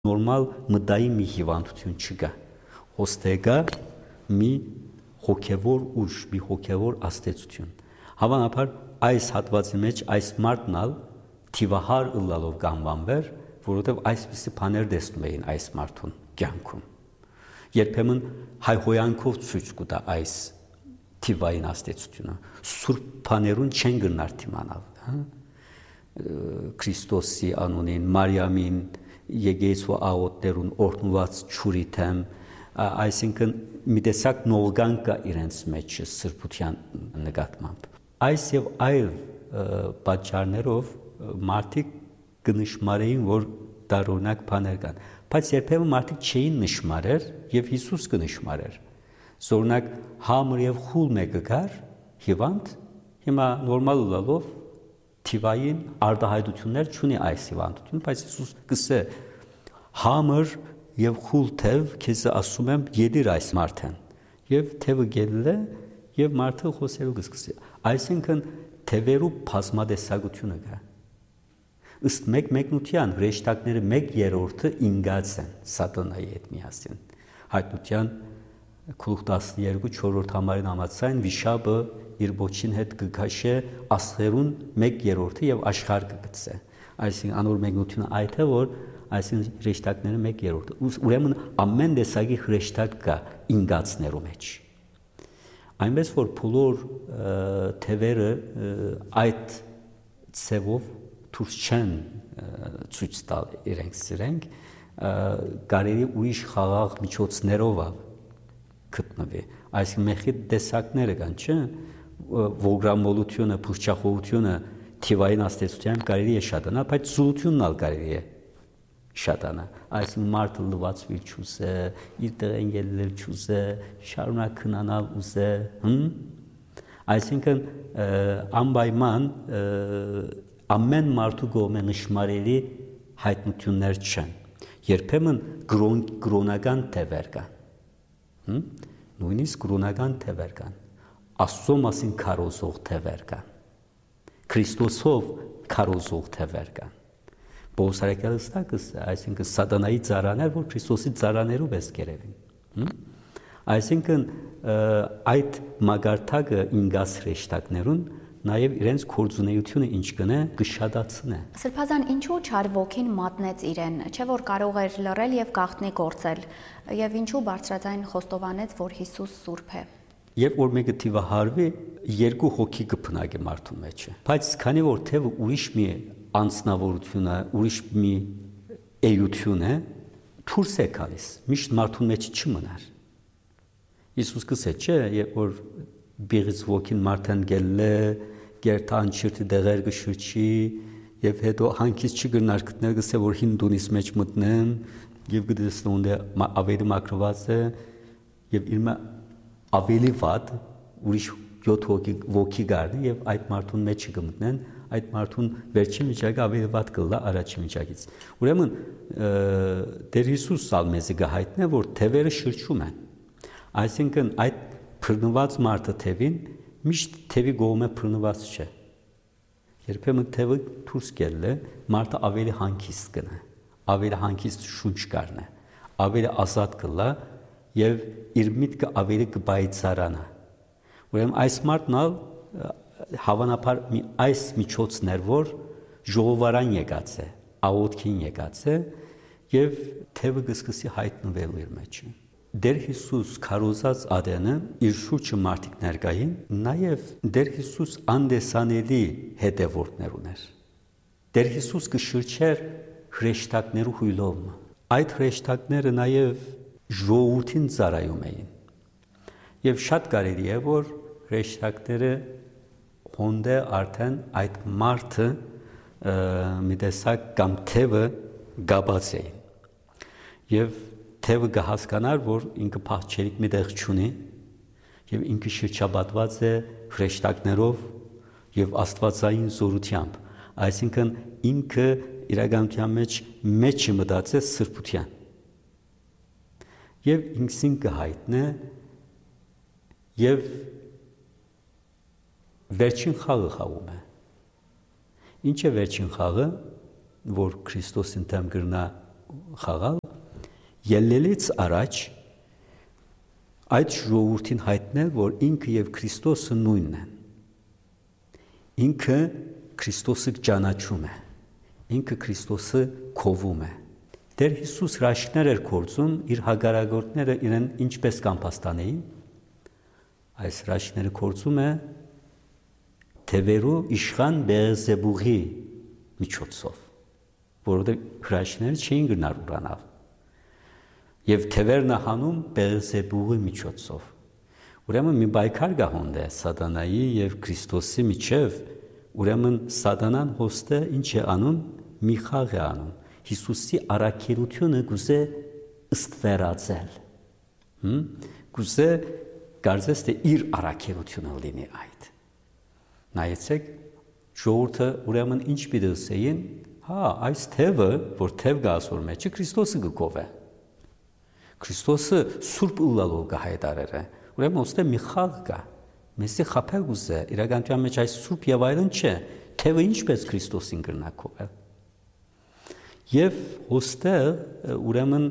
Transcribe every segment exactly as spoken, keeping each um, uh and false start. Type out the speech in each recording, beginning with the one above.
նորմալ մտային մի հիվանդություն չկա, հոստեգա մի հոգևոր ուժ, մի հոգևոր աստեցություն։ Հավանաբար այս հատվածի մեջ այս մարդն ալ թիվահար ըլլալով կանվանվեր, որովհետև այսպիսի բաներ տեսնում էին այս մարդուն կյանքում։ Երբեմն հայհոյանքով ցույց կտա այս թիվային աստեցությունը։ Սուրբ բաներուն չեն գնար դիմանալ, հա։ Քրիստոսի անունին, Մարիամին, Եգեյցու աղոտներուն օրհնված ճուրիթեմ, այսինքն մի տեսակ նողգան կա իրենց մեջ սրբության նկատմամբ։ Այս եւ այլ պատճառներով մարդիկ կնշմարեին, որ տարօրինակ բաներ կան, բայց երբեմն մարդիկ չէին նշմարեր եւ Հիսուս կնշմարեր։ Զորնակ համր եւ խուլ մեկը կար, հիվանդ, հիմա նորմալ լալով թիվային արտահայտություններ չունի այս հիվանդությունը, բայց Հիսուս կսե համր եւ խուլ թև քեզ ասում եմ յետիր այս մարդեն եւ թևը գելը եւ մարդը խոսելու կսկսի։ Այսինքն թևերու բազմատեսակությունը կա։ Ըստ մեկ մեկնության հրեշտակները մեկ երրորդը ինգած են սատանայի հետ միասին։ Հայտնության գլուխ տասներկու չորրորդ համարին համաձայն վիշապը իր ոչին հետ կգաշե աստղերուն մեկ երրորդը եւ աշխարհ կգցե։ Այսինքն անոր մեկնությունը այդ է, որ այսինքն հրեշտակները մեկ երրորդը։ Ուրեմն ամեն տեսակի հրեշտակ կա ինգածներու մեջ։ Այնպես որ բոլոր թևերը այդ ցևով դուրս չեն ցույց տալ իրենք սիրենք, կարելի ուրիշ խաղաղ միջոցներով գտնվի։ Այսինքն մեխի տեսակները կան, չէ՞, ոգրամոլությունը, փուշչախոհությունը թիվային աստեցության կարելի է շատանալ, բայց զուլությունն ալ կարելի է շատանալ։ Այսինքն մարդը լվացվի չուզե, իր տեղեն ելնել չուզե, շարունակ քնանալ ուզե, հմ։ Այսինքն անպայման ամեն մարդու կողմէ նշմարելի հայտնություններ չեն։ Երբեմն գրոնական թևեր կան, նույնիսկ գրոնական թևեր կան, Աստծո մասին քարոզող թևեր կան, Քրիստոսով քարոզող թևեր կան։ Պողոս արաքյալը ստակս, այսինքն սատանայի ծառաներ, որ Քրիստոսի ծառաներով ես կերևին։ Այսինքն այդ մագարտակը ինգաս հրեշտակներուն նաև իրենց կորձունեությունը ինչ կնե կշատացնե։ Սրբազան ինչու չար ոգին մատնեց իրեն, չէ որ կարող էր լռել եւ գաղտնի գործել, եւ ինչու բարձրաձայն խոստովանեց, որ Հիսուս սուրբ է։ Երբ որ մեկը թիվահարվի, երկու հոգի կփնագի մարդու մեջ։ Բայց քանի որ թևը ուրիշ մի անձնավորություն է, ուրիշ մի էություն է, դուրս է գալիս, միշտ մարդու մեջ չմնար։ Հիսուս կսե, չէ, երբ որ բիղից ոգին մարդան գելլե, գերտա անչիրտի դեղեր կշրջի, եւ հետո հանքից չգնար գտնել, կսե որ հինդունիս մեջ մտնեմ, եւ գտեսնոն դե ավելի մակրված է, եւ իր ավելի վատ ուրիշ յոթ հոգի ոգի գարնի եւ այդ մարդուն մեջ կմտնեն, այդ մարդուն վերջին միջակը ավելի վատ կլա առաջին միջակից։ Ուրեմն Տեր Հիսուս ալմեզի գահայտնե, որ թևերը շրջում են։ Այսինքն այդ փռնված մարդը թևին միշտ թևի գողմը փռնված չէ։ Երբեմն թևը դուրս գելը մարդը ավելի հանգիստ կնա, ավելի հանգիստ շունչ կառնա, ավելի ազատ կլա եւ իր միտքը ավելի կբայծարանա։ Ուրեմն այս մարդն ալ հավանաբար մի այս միջոցներ, որ ժողովարան եկած է, աղոթքին եկած է եւ թևը կսկսի հայտնվել իր մեջ։ Դեր Հիսուս քարոզած ադենը իր շուրջը մարդիկ ներկային, նաև Դեր Հիսուս անդեսանելի հետևորդներ ուներ։ Դեր Հիսուս կշրջեր հրեշտակներու հույլով։ Այդ հրեշտակները նաև ժողովրդին ծառայում էին։ Եվ շատ կարելի է, որ հրեշտակները հոնդե արդեն այդ մարդը մի տեսակ կամ թևը գաբած էին։ Եվ թևը կհասկանար, որ ինքը փախչելիք մի տեղ չունի եւ ինքը շրջապատված է հրեշտակներով եւ աստվածային զորությամբ, այսինքն ինքը իրականության մեջ մեջը մտածե սրբության եւ ինքսին կհայտնե եւ վերջին խաղը խաղում է։ Ինչ է վերջին խաղը, որ Քրիստոսին դեմ գրնա խաղալ, ելնելից առաջ այդ ժողովրդին հայտնել, որ ինքը եւ Քրիստոսը նույնն են։ Ինքը Քրիստոսը ճանաչում է, ինքը Քրիստոսը քովում է։ Տեր Հիսուս հրաշքներ էր գործում, իր հագարագործները իրեն ինչպես կամփաստանեին, այս հրաշքները գործում է թևերու իշխան Բեելզեբուղի միջոցով, որովհետև հրաշքները չէին գնար ուրանալ։ Եվ թևերն հանում Բեելզեբուղի միջոցով։ Ուրեմն մի բայկար գա հոնդե սատանայի եւ Քրիստոսի միջև, ուրեմն սատանան հոստը ինչ է անում, մի խաղ է անում։ Հիսուսի առաքելությունը գուզե ըստվերածել։ Հմ գուզե կարծես թե իր առաքելությունը լինի այդ։ Նայեցեք, ժողովուրդը ուրեմն ինչ պիտի ասեին, հա, այս թևը, որ թև գա ասոր մեջը Քրիստոսը գկով է։ Քրիստոսը սուրբ ուլալով գահայտարեր է։ Ուրեմն ոստե մի խաղ կա։ Մեսի խափել գուզե, իրականության մեջ այս սուրբ եւ այլն չէ, թևը ինչպես Քրիստոսին գրնակով է։ Եվ ոստեղ ուրեմն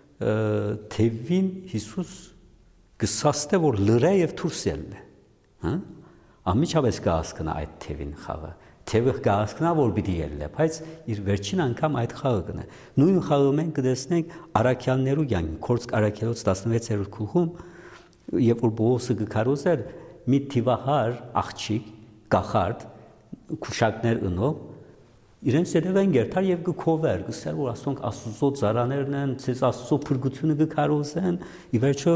թևին Հիսուս գսաստե որ լրե եւ դուրս ելնե, հա? Ամիջապես կհասկնա այդ թևին խաղը։ Թևը կհասկնա որ պիտի ելնե, բայց իր վերջին անգամ այդ խաղը կնա։ Նույն խաղը մենք կտեսնենք Արաքյաններու կյանքի, Քորձ Արաքելոց տասնվեցերորդ գլխում, երբ որ Բողոսը գքարոզեր մի թիվահար աղջիկ, կախարդ, քուշակներ ընով իրենց երևեն գերտար եւ գքովեր, գսեր որ ասոնք Աստծո ծառաներն են, ցես Աստծո փրկությունը գքարոզեն, ի վերջո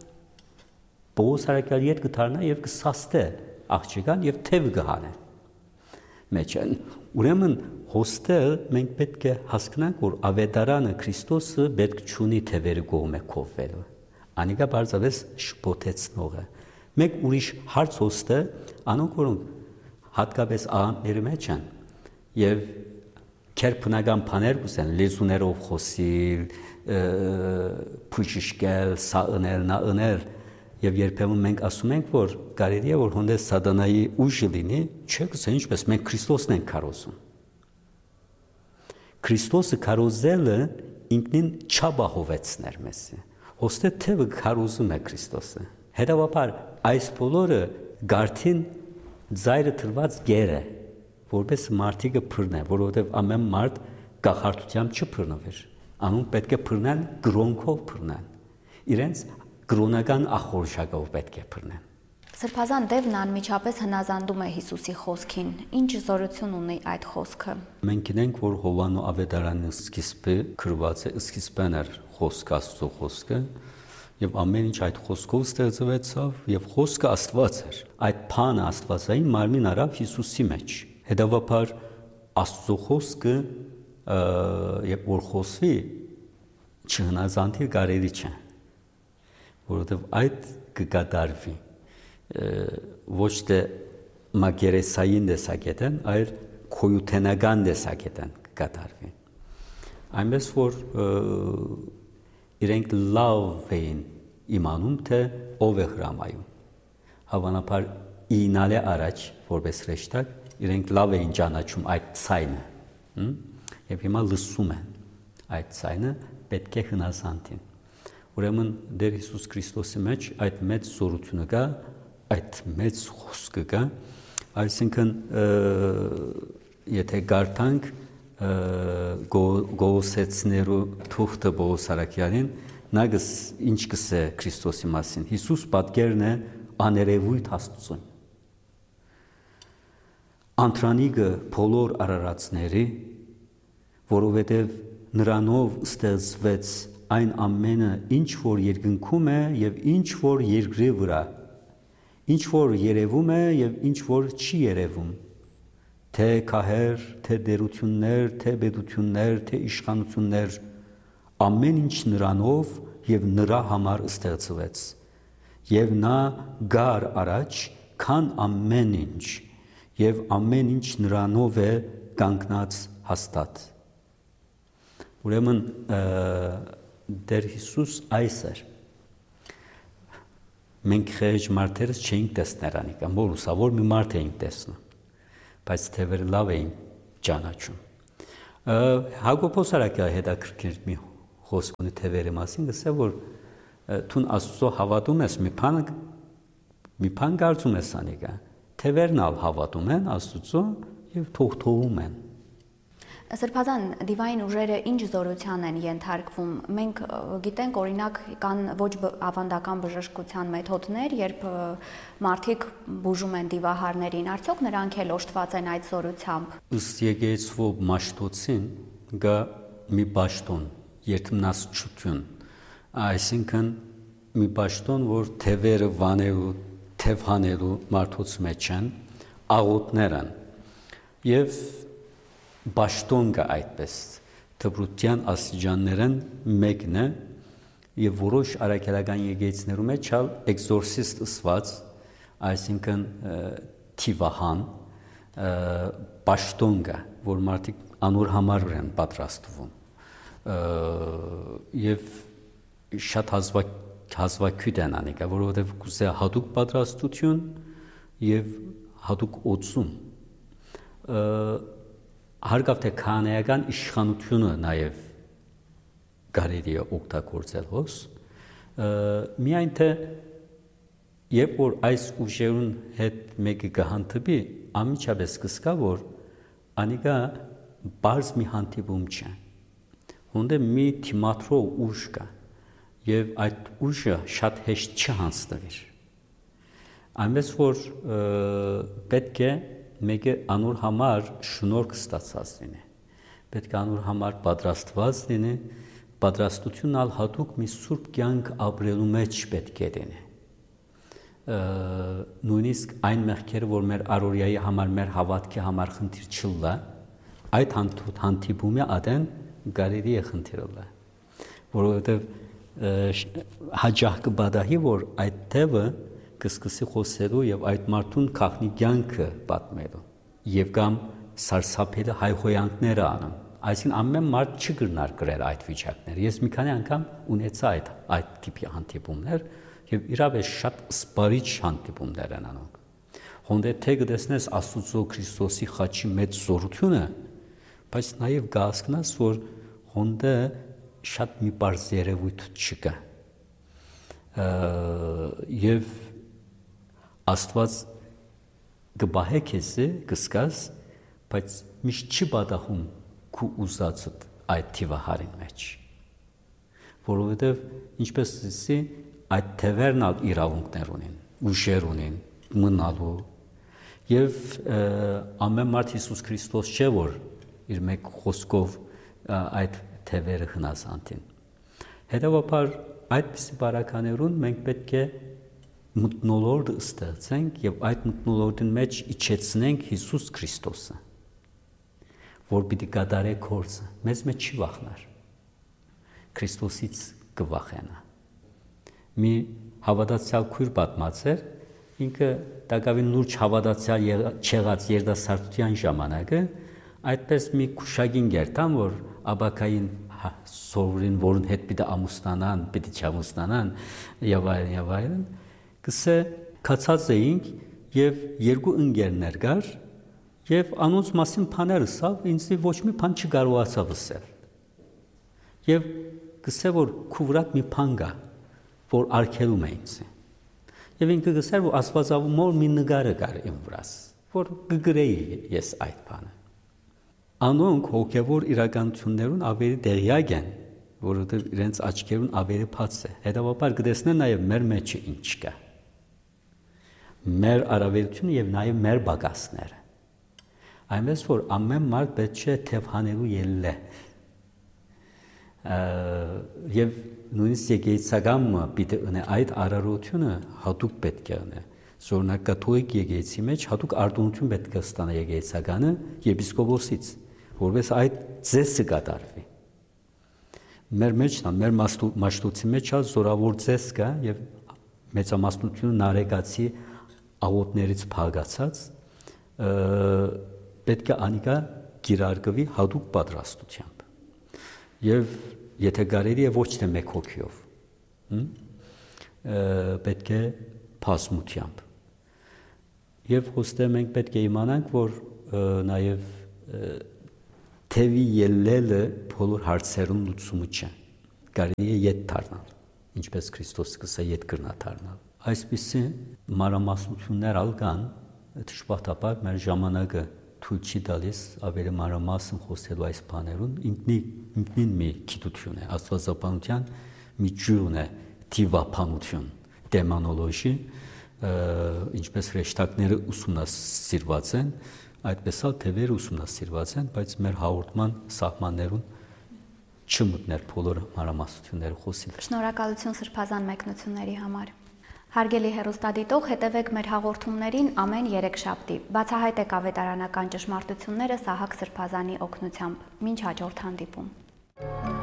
Բողոս Արաքյալի հետ գթարնա եւ գսաստե աղջիկան եւ թև գհանե։ Մեջն ուրեմն հոստել մենք պետք է հասկանանք որ ավետարանը Քրիստոսը պետք չունի թևերը կողմը կովվելու։ Անիկա բարձավես շփոթեցնող է։ Մեկ ուրիշ հարց հոստը անոնք որոնք հատկապես աղանդների մեջ են եւ քերբնական բաներ կուսեն լեզուներով խոսիլ, փուշիշկել, սաընել, նաընել եւ երբեմն մենք ասում ենք որ կարելի է որ հոնդե սատանայի ուժը լինի, չէ՞ գսե ինչպես մենք Քրիստոսն ենք քարոզում։ Քրիստոսը քարոզելը ինքնին չաբահովեցներ մեզի։ Հոստե թևը քարոզում է Քրիստոսը։ Հետևաբար այս բոլորը գարթին ծայրը թրված գեր է, որպես մարդիկը փռնե, որովհետև ամեն մարդ գախարտությամբ չփռնվեր։ Անուն պետք է փռնեն գրոնքով փռնեն։ Իրենց գրոնական ախորժակով պետք է փռնեն։ Սրբազան Դևն անմիջապես հնազանդում է Հիսուսի խոսքին։ Ինչ զորություն ունի այդ խոսքը։ Մենք գիտենք, որ Հովանու ավետարանի սկիզբը գրված է, սկիզբն էր խոսք Աստծո խոսքը, եւ ամեն ինչ այդ խոսքով ստեղծվեցավ, եւ խոսքը Աստված էր։ Այդ բանը Աստվածային մարմին արավ Հիսուսի մեջ։ Հետևաբար Աստծո խոսքը երբ որ խոսվի չհնազանդի կարելի չէ, որովհետև այդ կկատարվի ոչ թե մակերեսային տեսակետեն, այլ քոյութենական տեսակետեն կկատարվի։ Այնպես որ իրենք լավ էին իմանում, թե ով է հրամայում։ Հավանաբար ինալե առաջ որպես հրեշտակ իրենք լավ էին ճանաչում այդ ցայնը, եւ հիմա լսում են այդ ցայնը, պետք է հնազանդին։ Ուրեմն Տեր Հիսուս Քրիստոսի մեջ այդ մեծ զորությունը կա, այդ մեծ խոսքը կա, այսինքն եթե գարտանք գողոսեցներու թուղթը Բողոս Արաքյանին, նա ինչ կսե Քրիստոսի մասին։ Հիսուս պատկերն է աներևույթ Աստծուն։ Անտրանիգը բոլոր արարածների, որովհետև նրանով ստեղծվեց այն ամենը, ինչ որ երկնքում է եւ ինչ որ երկրի վրա, ինչ որ երևում է եւ ինչ որ չի երևում, թե քահեր, թե դերություններ, թե պետություններ, թե իշխանություններ, ամեն ինչ նրանով եւ նրա համար ստեղծվեց։ Եվ նա գար առաջ, քան ամեն ինչ, եւ ամեն ինչ նրանով է կանգնած հաստատ։ Ուրեմն Տեր Հիսուս այս էր։ Մենք խեղճ մարդերս չէինք տեսներ անիկա, որ ուսավոր մի մարդ էինք տեսնում, բայց թևերը լավ էին ճանաչում։ Հակոբոս Արաքյալի հետաքրքիր մի խոսք ունի թևերի մասին, գսե որ թուն Աստծո հավատում ես, մի բան մի բան կարծում ես անիկա, թևերն ալ հավատում են Աստծո եւ թողթողում են։ Սրբազան դիվային ուժերը ինչ զորության են ենթարկվում։ Մենք գիտենք, օրինակ, կան ոչ ավանդական բժշկության մեթոդներ, երբ մարդիկ բուժում են դիվահարներին, արդյոք նրանք էլ օժտված են այդ զորությամբ։ Ըստ եկեղեցու մաշտոցին գա մի պաշտոն, երդմնասչություն, այսինքն մի պաշտոն, որ թևերը վանելու, թև հանելու մարդուց մեջ են, աղոթներ են եւ Բաշտոն կա այդպես, դպրության աստիճաններն մեկն է եւ որոշ արաքելական եկեղեցիներում է չալ էքզորսիստ ըսված, այսինքն թիվահան, բաշտոն կա, որ մարդիկ անոր համար են պատրաստվում եւ շատ հազվակ հազվակույտ են անիկա, որովհետեւ կուզե հատուկ պատրաստություն եւ հատուկ օծում հարգավ թե քահանայական իշխանությունը նաև կարելի է օգտագործել հոս, միայն թե երբ որ այս ուժերուն հետ մեկը կհանդիպի, անմիջապես կսկա, որ անիկա բարձ մի հանդիպում չէ, հոնդե մի թիմատրով ուժ կա, եւ այդ ուժը շատ հեշտ չհանձնվիր, այնպես որ պետք է մեկը անոր համար շնորհք ստացած լինի, պետք է անոր համար պատրաստված լինի, պատրաստությունն ալ հատուկ մի սուրբ կյանք ապրելու մեջ պետք է լինի, նույնիսկ այն մեղքերը, որ մեր առօրյայի համար, մեր հավատքի համար խնդիր չլա, այդ հանդիպումը ադեն կարելի է խնդիրը, որովհետև հաջող կբադահի, որ այդ թևը կսկսի խոսելու եւ այդ մարդուն քաղնի կյանքը պատմելու եւ կամ սարսափելի հայհոյանքները անում, այսինքն ամեն մարդ չգրնար գրել այդ վիճակները։ Ես մի քանի անգամ ունեցա այդ այդ տիպի հանդիպումներ եւ իրավես շատ սպարիչ հանդիպումներ են անում։ Հոնդե թե գտեսնես Աստծո Քրիստոսի խաչի մեծ զորությունը, բայց նաեւ գասկնաս, որ հոնդե շատ մի բարձ երևույթ չկա։ Եվ Աստված գբահե քեզի կսկաս, բայց միշտ չի բադախում քու ուզածդ այդ թիվահարին մեջ, որովհետև ինչպես ասի, այդ թևերն ալ իրավունքներ ունին, ուժեր ունին, մնալու, եւ ամեն մարդ Հիսուս Քրիստոս չէ, որ իր մեկ խոսքով այդ թևերը հնազանդին։ Հետևաբար այդպիսի բարականերուն մենք պետք է մտնոլորտ ստեղծենք եւ այդ մտնոլորտին մեջ իջեցնենք Հիսուս Քրիստոսը, որ պիտի կատարե գործը, մեզ մեջ չի վախնար, Քրիստոսից կվախենա։ Մի հավատացյալ քույր պատմած էր, ինքը տակավին լուրջ հավատացյալ չեղած երիտասարդության ժամանակը այդպես մի քուշագին գերտան, որ աբակային սովորին, որն հետ պիտի ամուսնանան, պիտի չամուսնանան եւ այլն եւ այլն, կսե կացած էինք եւ երկու ընկերներ կար եւ անոնց մասին բաներ ասավ, ինձ ոչ մի բան չկարողացավ ասել։ Եվ կսե որ քուվրակ մի բան կա, որ արգելում է ինձ։ Եվ ինքը գսեր, որ Աստվածավումոր մի նկարը կար իմ վրաս, որ կգրեի ես այդ բանը։ Անոնք հոգևոր իրականություններուն ավելի դեղյակ են, որովհետև իրենց աչքերուն ավելի բաց է։ Հետևաբար կտեսնեն նաև մեր մեջը ինչ կա։ Մեր արավելությունը եւ նաև մեր բագասները։ Այնպես որ ամեն մարդ պետք է թև հանելու ելլե։ Եվ նույնիսկ եկեղեցակամը պիտի ունե այդ արարությունը հատուկ պետք է ունե։ Զորնակ կաթողիկ եկեղեցի մեջ հատուկ արտոնություն պետք է ստանա եկեղեցականը եպիսկոպոսից, որպես այդ ծեսը կատարվի։ Մեր մեջն է, մեր մաշտոցի մեջ է զորավոր ծես կա եւ մեծամասնությունը նարեկացի աղոթներից փագացած պետք է անիկա գիրարգվի հատուկ պատրաստությամբ։ Եվ եթե կարելի է ոչ թե մեկ հոգիով, պետք է բազմությամբ։ Եվ հոստե մենք պետք է իմանանք, որ նաև թևի ելլելը բոլոր հարցերուն լուծումը չէ։ կարելի է ետ դառնալ, ինչպես Քրիստոսը կսա ետ կրնա դառնալ։ Այսպիսի մանրամասնություններ ալ կան, դժբախտաբար մեր ժամանակը թույլ չի տալիս ավելի մանրամասն խոսելու այս բաներուն, ինքնին մի գիտություն է, աստվածաբանության մի ջուրն է, թիվապանություն, դեմանոլոգի, ինչպես հրեշտակները ուսումնասիրված են, այդպես էլ թևերը ուսումնասիրված են, բայց մեր հաղորդման սահմաններուն չմտներ բոլոր մանրամասնությունները խոսիլ։ Շնորհակալություն սրբազան մեկնությունների համար։ Հարգելի հեռուստադիտող, հետևեք մեր հաղորդումներին ամեն երեքշաբթի։ Բացահայտեք ավետարանական ճշմարտությունները Սահակ Սրբազանի օգնությամբ։ Մինչ հաջորդ հանդիպում։